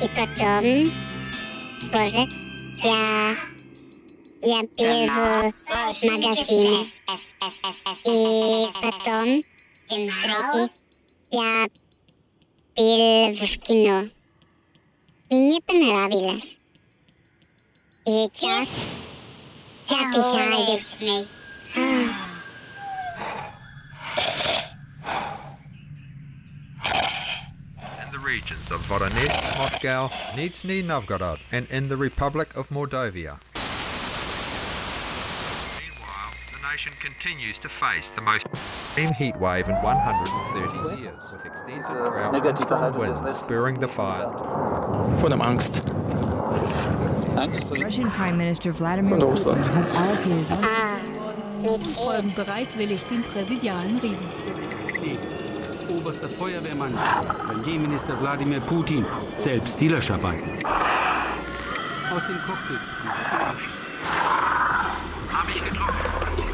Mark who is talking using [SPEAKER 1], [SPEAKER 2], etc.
[SPEAKER 1] И потом тоже я пил в магазине. И потом третий я пил в кино. Мне понравилось. И сейчас я писаю.
[SPEAKER 2] In the regions of Voronezh, Moscow, Nizhny Novgorod, and in the Republic of Mordovia. Meanwhile, the nation continues to face the most extreme heat wave in 130 years, with extensive drought and strong winds spurring the fires.
[SPEAKER 3] Vor dem Angst. Angst vor
[SPEAKER 4] Russian Prime Minister Vladimir Putin has allocated
[SPEAKER 5] folgen bereitwillig den präsidialen Riesensturm.
[SPEAKER 6] Als oberster Feuerwehrmann, Premierminister Wladimir Putin, selbst die Löscharbeiten. Aus dem Cockpit.